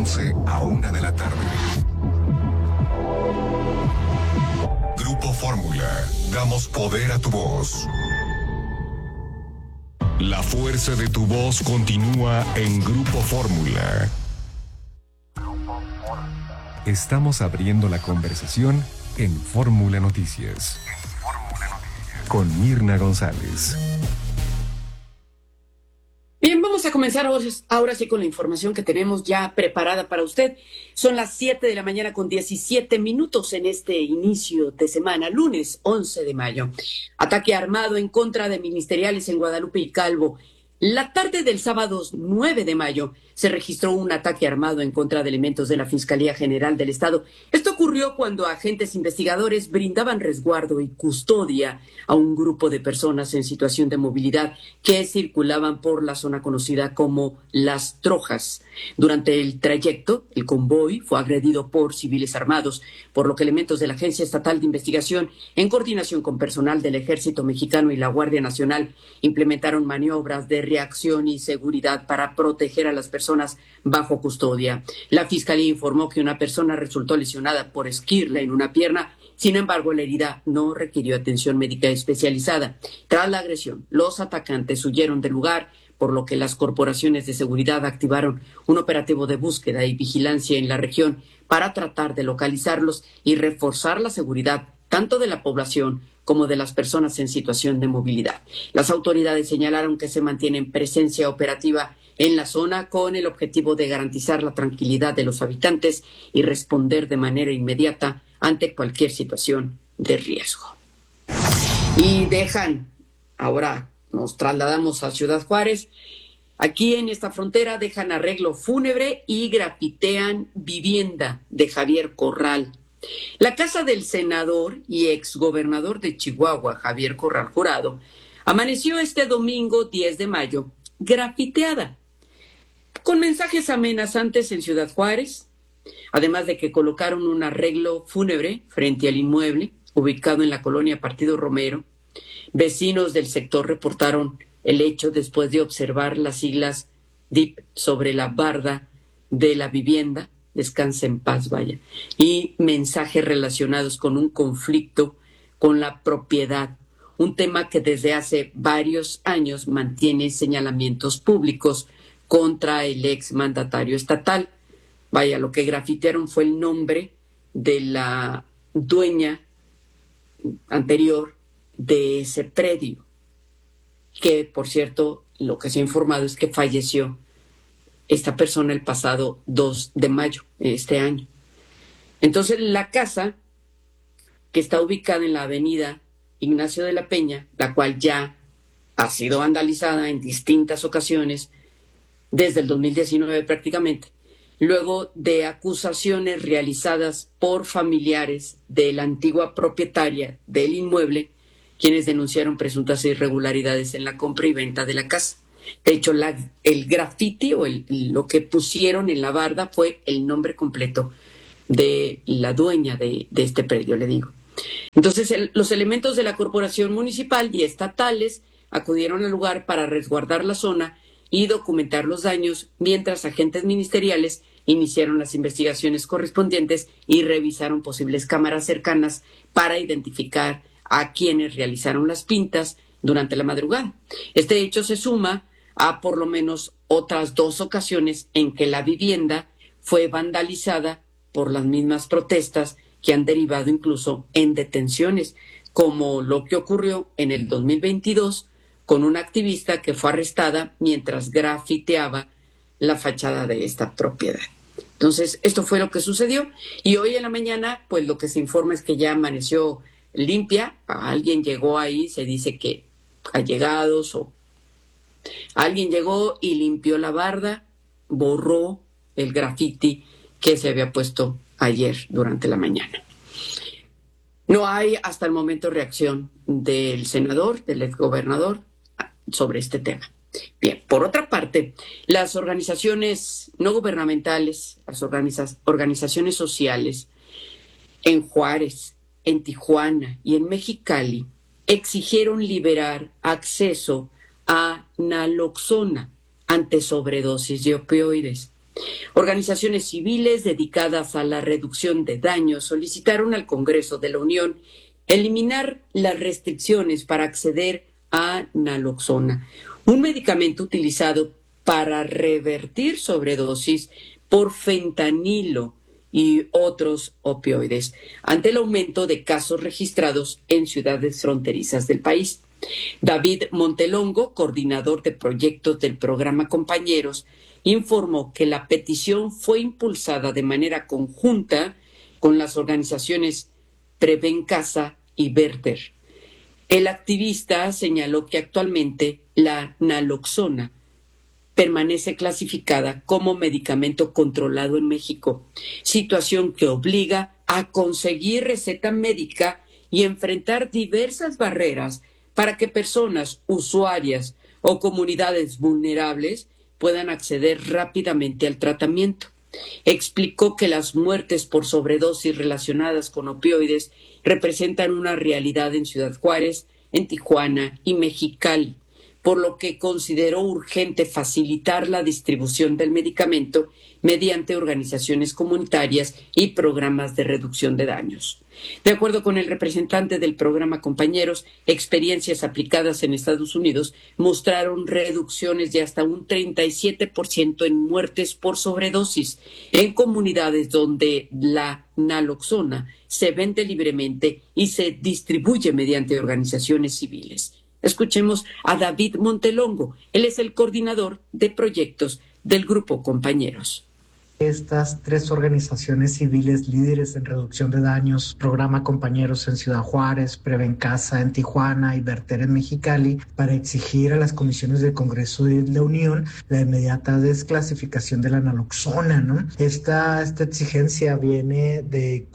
11 a 1 de la tarde. Grupo Fórmula. Damos poder a tu voz. La fuerza de tu voz continúa en Grupo Fórmula. Estamos abriendo la conversación en Fórmula Noticias. Con Mirna González. Bien, vamos a comenzar ahora sí con la información que tenemos ya preparada para usted. Son las 7 de la mañana con 17 minutos en este inicio de semana, lunes 11 de mayo. Ataque armado en contra de ministeriales en Guadalupe y Calvo. La tarde del sábado 9 de mayo se registró un ataque armado en contra de elementos de la Fiscalía General del Estado. Esto ocurrió cuando agentes investigadores brindaban resguardo y custodia a un grupo de personas en situación de movilidad que circulaban por la zona conocida como Las Trojas. Durante el trayecto, el convoy fue agredido por civiles armados, por lo que elementos de la Agencia Estatal de Investigación, en coordinación con personal del Ejército Mexicano y la Guardia Nacional, implementaron maniobras de reacción y seguridad para proteger a las personas bajo custodia. La Fiscalía informó que una persona resultó lesionada por esquirla en una pierna. Sin embargo, la herida no requirió atención médica especializada. Tras la agresión, los atacantes huyeron del lugar, por lo que las corporaciones de seguridad activaron un operativo de búsqueda y vigilancia en la región para tratar de localizarlos y reforzar la seguridad tanto de la población como de las personas en situación de movilidad. Las autoridades señalaron que se mantienen presencia operativa en la zona con el objetivo de garantizar la tranquilidad de los habitantes y responder de manera inmediata ante cualquier situación de riesgo. Y ahora nos trasladamos a Ciudad Juárez. Aquí en esta frontera dejan arreglo fúnebre y grafitean vivienda de Javier Corral. La casa del senador y exgobernador de Chihuahua, Javier Corral Jurado, amaneció este domingo 10 de mayo grafiteada, con mensajes amenazantes en Ciudad Juárez, además de que colocaron un arreglo fúnebre frente al inmueble, ubicado en la colonia Partido Romero. Vecinos del sector reportaron el hecho después de observar las siglas DIP sobre la barda de la vivienda, descansa en paz, vaya, y mensajes relacionados con un conflicto con la propiedad, un tema que desde hace varios años mantiene señalamientos públicos contra el exmandatario estatal. Vaya, lo que grafitearon fue el nombre de la dueña anterior de ese predio, que, por cierto, lo que se ha informado es que falleció esta persona el pasado 2 de mayo de este año. Entonces, la casa, que está ubicada en la avenida Ignacio de la Peña, la cual ya ha sido vandalizada en distintas ocasiones, desde el 2019 prácticamente, luego de acusaciones realizadas por familiares de la antigua propietaria del inmueble, quienes denunciaron presuntas irregularidades en la compra y venta de la casa. De hecho, el graffiti o lo que pusieron en la barda fue el nombre completo de la dueña de este predio, le digo. Entonces, los elementos de la corporación municipal y estatales acudieron al lugar para resguardar la zona y documentar los daños, mientras agentes ministeriales iniciaron las investigaciones correspondientes y revisaron posibles cámaras cercanas para identificar a quienes realizaron las pintas durante la madrugada. Este hecho se suma a por lo menos otras 2 ocasiones en que la vivienda fue vandalizada por las mismas protestas que han derivado incluso en detenciones, como lo que ocurrió en el 2022 con una activista que fue arrestada mientras grafiteaba la fachada de esta propiedad. Entonces, esto fue lo que sucedió y hoy en la mañana, pues lo que se informa es que ya amaneció limpia. Alguien llegó ahí, se dice que allegados o alguien llegó y limpió la barda, borró el grafiti que se había puesto ayer durante la mañana. No hay hasta el momento reacción del senador, del exgobernador, sobre este tema. Bien, por otra parte, las organizaciones no gubernamentales, las organizaciones sociales en Juárez, en Tijuana y en Mexicali exigieron liberar acceso a naloxona ante sobredosis de opioides. Organizaciones civiles dedicadas a la reducción de daños solicitaron al Congreso de la Unión eliminar las restricciones para acceder a naloxona, un medicamento utilizado para revertir sobredosis por fentanilo y otros opioides, ante el aumento de casos registrados en ciudades fronterizas del país. David Montelongo, coordinador de proyectos del programa Compañeros, informó que la petición fue impulsada de manera conjunta con las organizaciones Prevencasa y Verter. El activista señaló que actualmente la naloxona permanece clasificada como medicamento controlado en México, situación que obliga a conseguir receta médica y enfrentar diversas barreras para que personas, usuarias o comunidades vulnerables puedan acceder rápidamente al tratamiento. Explicó que las muertes por sobredosis relacionadas con opioides representan una realidad en Ciudad Juárez, en Tijuana y Mexicali, por lo que consideró urgente facilitar la distribución del medicamento mediante organizaciones comunitarias y programas de reducción de daños. De acuerdo con el representante del programa Compañeros, experiencias aplicadas en Estados Unidos mostraron reducciones de hasta un 37% en muertes por sobredosis en comunidades donde la naloxona se vende libremente y se distribuye mediante organizaciones civiles. Escuchemos a David Montelongo. Él es el coordinador de proyectos del Grupo Compañeros. Estas tres organizaciones civiles líderes en reducción de daños, Programa Compañeros en Ciudad Juárez, Prevencasa en Tijuana y Verter en Mexicali, para exigir a las comisiones del Congreso de la Unión la inmediata desclasificación de la naloxona, ¿no? Esta exigencia viene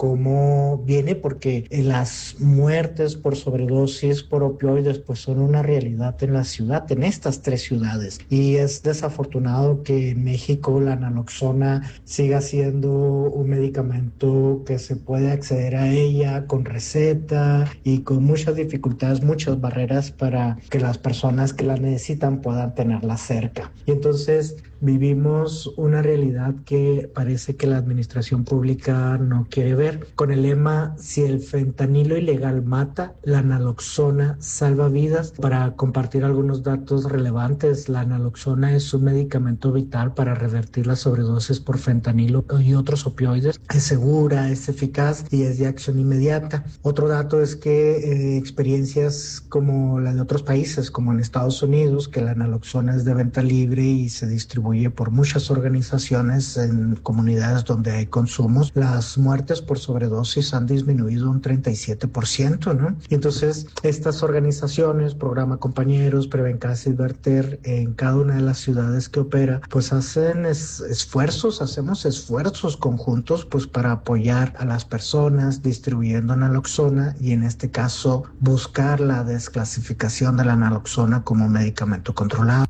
porque las muertes por sobredosis por opioides pues son una realidad en la ciudad, en estas tres ciudades, y es desafortunado que en México la naloxona siga siendo un medicamento que se puede acceder a ella con receta y con muchas dificultades, muchas barreras para que las personas que la necesitan puedan tenerla cerca. Y entonces vivimos una realidad que parece que la administración pública no quiere ver, con el lema: si el fentanilo ilegal mata, la naloxona salva vidas. Para compartir algunos datos relevantes, la naloxona es un medicamento vital para revertir las sobredosis por fentanilo y otros opioides. Es segura, es eficaz y es de acción inmediata. Otro dato es que experiencias como la de otros países, como en Estados Unidos, que la naloxona es de venta libre y se distribuye por muchas organizaciones en comunidades donde hay consumos, las muertes por sobredosis han disminuido un 37%, ¿no? Y entonces estas organizaciones, Programa Compañeros, Prevencasa y Verter, en cada una de las ciudades que opera, pues hacemos esfuerzos conjuntos pues para apoyar a las personas distribuyendo naloxona y en este caso buscar la desclasificación de la naloxona como medicamento controlado.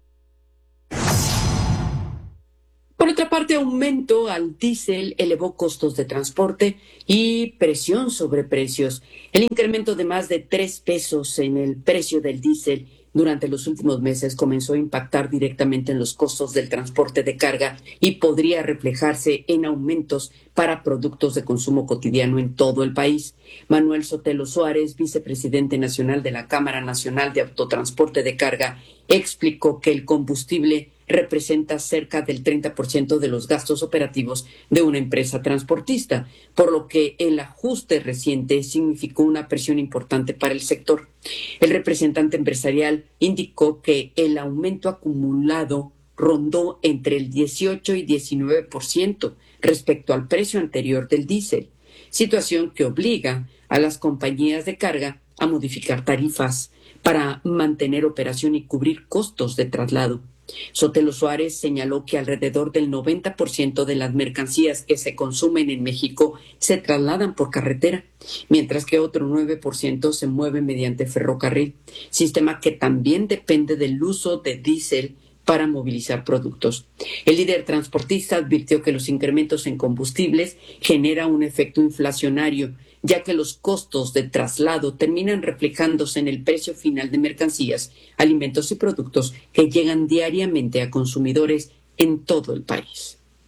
Por otra parte, aumento al diésel elevó costos de transporte y presión sobre precios. El incremento de más de 3 pesos en el precio del diésel durante los últimos meses comenzó a impactar directamente en los costos del transporte de carga y podría reflejarse en aumentos para productos de consumo cotidiano en todo el país. Manuel Sotelo Suárez, vicepresidente nacional de la Cámara Nacional de Autotransporte de Carga, explicó que el combustible representa cerca del 30% de los gastos operativos de una empresa transportista, por lo que el ajuste reciente significó una presión importante para el sector. El representante empresarial indicó que el aumento acumulado rondó entre el 18 y 19% respecto al precio anterior del diésel, situación que obliga a las compañías de carga a modificar tarifas para mantener operación y cubrir costos de traslado. Sotelo Suárez señaló que alrededor del 90% de las mercancías que se consumen en México se trasladan por carretera, mientras que otro 9% se mueve mediante ferrocarril, sistema que también depende del uso de diésel para movilizar productos. El líder transportista advirtió que los incrementos en combustibles generan un efecto inflacionario, ya que los costos de traslado terminan reflejándose en el precio final de mercancías, alimentos y productos que llegan diariamente a consumidores en todo el país.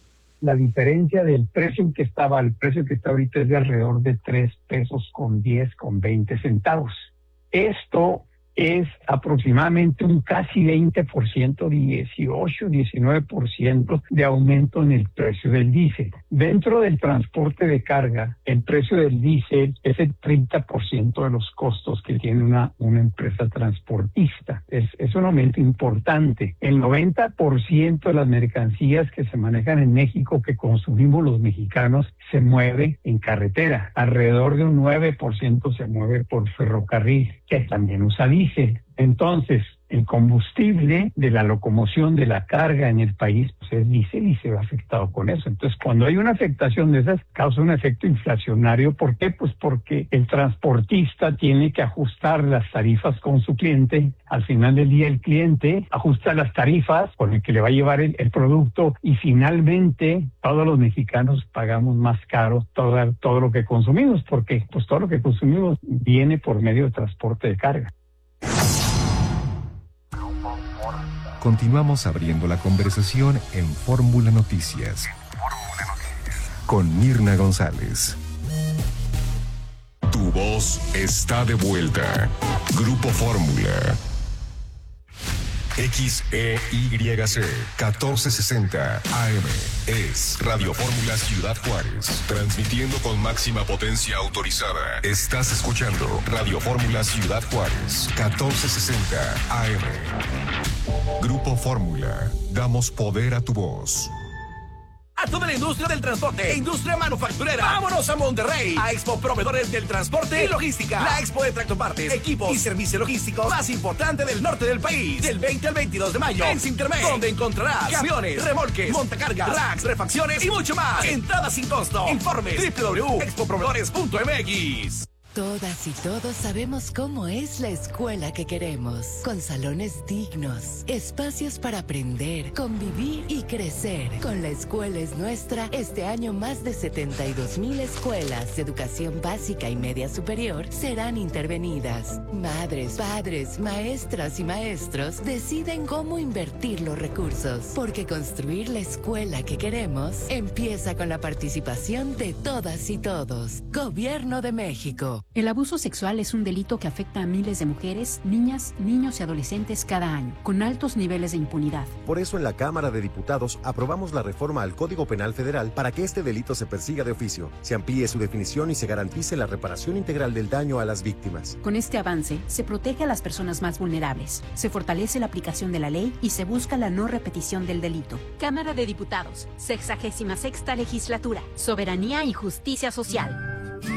la diferencia del precio que estaba al precio que está ahorita es de alrededor de 3 pesos con 10, con 20 centavos. Esto es aproximadamente un casi 20%, 18, 19% de aumento en el precio del diésel. Dentro del transporte de carga, el precio del diésel es el 30% de los costos que tiene una empresa transportista. Es un aumento importante. El 90% de las mercancías que se manejan en México, que consumimos los mexicanos, se mueve en carretera. Alrededor de un 9% se mueve por ferrocarril, que también usa diésel. Entonces, el combustible de la locomoción de la carga en el país pues es diésel y se ve afectado con eso. Entonces, cuando hay una afectación de esas, causa un efecto inflacionario. ¿Por qué? Pues porque el transportista tiene que ajustar las tarifas con su cliente. Al final del día, el cliente ajusta las tarifas con el que le va a llevar el producto y finalmente todos los mexicanos pagamos más caro todo lo que consumimos, porque pues todo lo que consumimos viene por medio de transporte de carga. Continuamos abriendo la conversación en Fórmula Noticias con Mirna González. Tu voz está de vuelta. Grupo Fórmula. XEYC 1460 AM es Radio Fórmula Ciudad Juárez, transmitiendo con máxima potencia autorizada. Estás escuchando Radio Fórmula Ciudad Juárez 1460 AM. Grupo Fórmula, damos poder a tu voz. A toda la industria del transporte e industria manufacturera. ¡Vámonos a Monterrey! A Expo Proveedores del Transporte y Logística. La expo de tractopartes, equipos y servicio logístico más importante del norte del país. Del 20 al 22 de mayo en Sintermex, donde encontrarás camiones, remolques, montacargas, racks, refacciones y mucho más. Entrada sin costo. Informes www.expoproveedores.mx. Todas y todos sabemos cómo es la escuela que queremos, con salones dignos, espacios para aprender, convivir y crecer. Con La Escuela es Nuestra, este año más de 72,000 escuelas de educación básica y media superior serán intervenidas. Madres, padres, maestras y maestros deciden cómo invertir los recursos, porque construir la escuela que queremos empieza con la participación de todas y todos. Gobierno de México. El abuso sexual es un delito que afecta a miles de mujeres, niñas, niños y adolescentes cada año, con altos niveles de impunidad. Por eso en la Cámara de Diputados aprobamos la reforma al Código Penal Federal para que este delito se persiga de oficio, se amplíe su definición y se garantice la reparación integral del daño a las víctimas. Con este avance, se protege a las personas más vulnerables, se fortalece la aplicación de la ley y se busca la no repetición del delito. Cámara de Diputados, 66ª Legislatura, Soberanía y Justicia Social.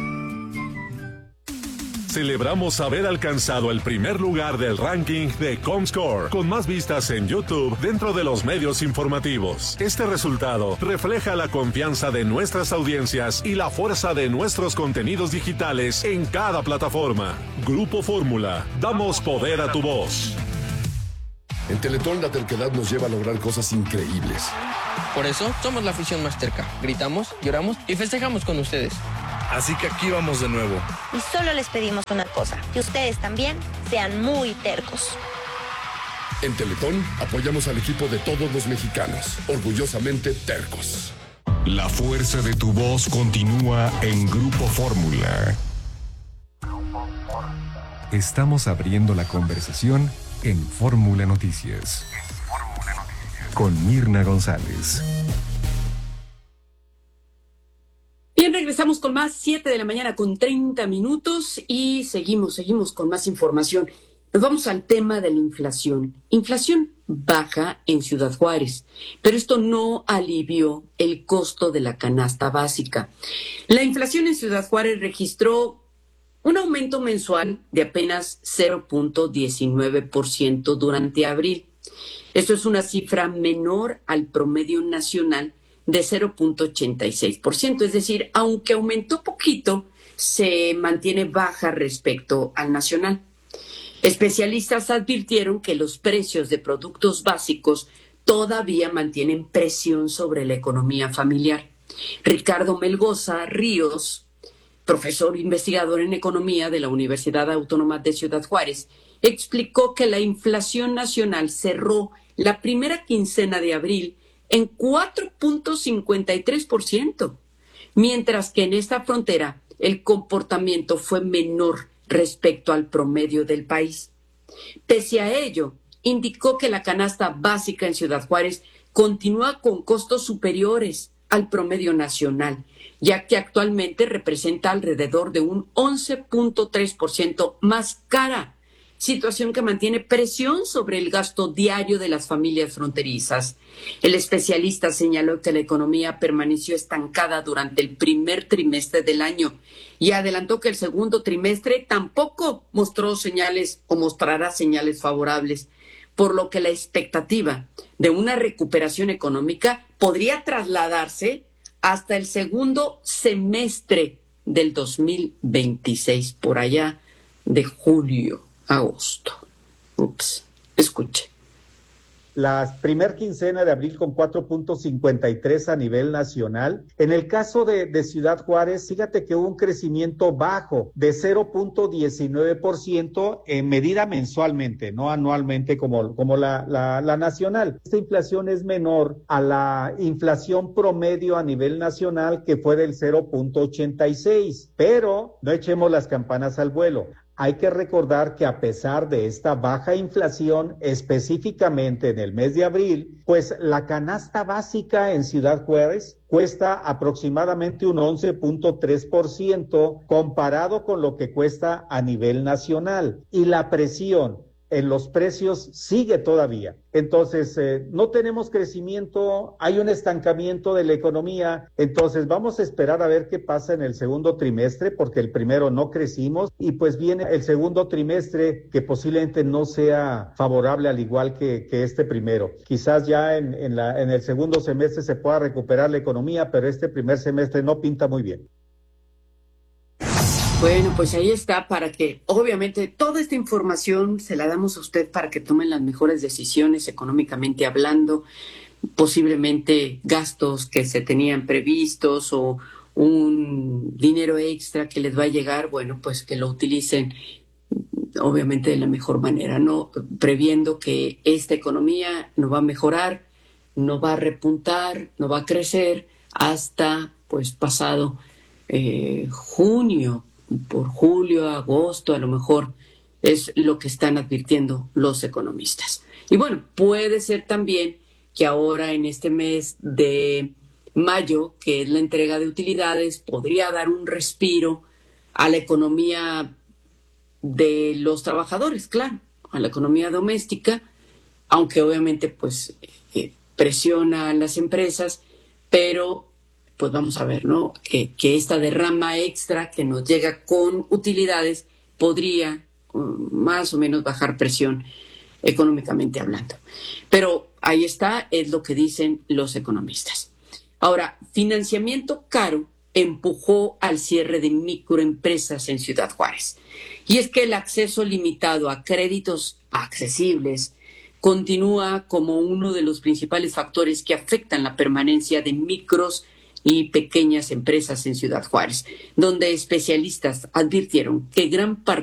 Celebramos haber alcanzado el primer lugar del ranking de Comscore, con más vistas en YouTube dentro de los medios informativos. Este resultado refleja la confianza de nuestras audiencias y la fuerza de nuestros contenidos digitales en cada plataforma. Grupo Fórmula, damos poder a tu voz. En Teletón la terquedad nos lleva a lograr cosas increíbles. Por eso somos la afición más terca. Gritamos, lloramos y festejamos con ustedes. Así que aquí vamos de nuevo. Y solo les pedimos una cosa, que ustedes también sean muy tercos. En Teletón apoyamos al equipo de todos los mexicanos, orgullosamente tercos. La fuerza de tu voz continúa en Grupo Fórmula. Estamos abriendo la conversación en Fórmula Noticias. Con Mirna González. Bien, regresamos con más, 7 de la mañana con 30 minutos y seguimos con más información. Nos vamos al tema de la inflación. Inflación baja en Ciudad Juárez, pero esto no alivió el costo de la canasta básica. La inflación en Ciudad Juárez registró un aumento mensual de apenas 0.19% durante abril. Esto es una cifra menor al promedio nacional de 0.86%, es decir, aunque aumentó poquito, se mantiene baja respecto al nacional. Especialistas advirtieron que los precios de productos básicos todavía mantienen presión sobre la economía familiar. Ricardo Melgoza Ríos, profesor investigador en economía de la Universidad Autónoma de Ciudad Juárez, explicó que la inflación nacional cerró la primera quincena de abril en 4.53%, mientras que en esta frontera el comportamiento fue menor respecto al promedio del país. Pese a ello, indicó que la canasta básica en Ciudad Juárez continúa con costos superiores al promedio nacional, ya que actualmente representa alrededor de un 11.3% más cara, situación que mantiene presión sobre el gasto diario de las familias fronterizas. El especialista señaló que la economía permaneció estancada durante el primer trimestre del año y adelantó que el segundo trimestre tampoco mostró señales o mostrará señales favorables, por lo que la expectativa de una recuperación económica podría trasladarse hasta el segundo semestre del 2026, por allá de julio, agosto. Escuche. La primer quincena de abril con 4.53 a nivel nacional. En el caso de Ciudad Juárez, fíjate que hubo un crecimiento bajo de 0.19% en medida mensualmente, no anualmente como la nacional. Esta inflación es menor a la inflación promedio a nivel nacional, que fue del 0.86, pero no echemos las campanas al vuelo. Hay que recordar que a pesar de esta baja inflación, específicamente en el mes de abril, pues la canasta básica en Ciudad Juárez cuesta aproximadamente un 11.3% comparado con lo que cuesta a nivel nacional. Y la presión en los precios sigue todavía. Entonces, no tenemos crecimiento, hay un estancamiento de la economía. Entonces, vamos a esperar a ver qué pasa en el segundo trimestre, porque el primero no crecimos, y pues viene el segundo trimestre que posiblemente no sea favorable al igual que este primero. Quizás ya en el segundo semestre se pueda recuperar la economía, pero este primer semestre no pinta muy bien. Bueno, pues ahí está, para que obviamente toda esta información se la damos a usted para que tomen las mejores decisiones económicamente hablando, posiblemente gastos que se tenían previstos o un dinero extra que les va a llegar, bueno, pues que lo utilicen obviamente de la mejor manera, ¿no? Previendo que esta economía no va a mejorar, no va a repuntar, no va a crecer hasta pues pasado junio. Por julio, agosto, a lo mejor es lo que están advirtiendo los economistas. Y bueno, puede ser también que ahora en este mes de mayo, que es la entrega de utilidades, podría dar un respiro a la economía de los trabajadores, claro, a la economía doméstica, aunque obviamente pues presiona a las empresas, pero pues vamos a ver, ¿no? Que esta derrama extra que nos llega con utilidades podría más o menos bajar presión económicamente hablando. Pero ahí está, es lo que dicen los economistas. Ahora, financiamiento caro empujó al cierre de microempresas en Ciudad Juárez. Y es que el acceso limitado a créditos accesibles continúa como uno de los principales factores que afectan la permanencia de micros y pequeñas empresas en Ciudad Juárez, donde especialistas advirtieron que gran parte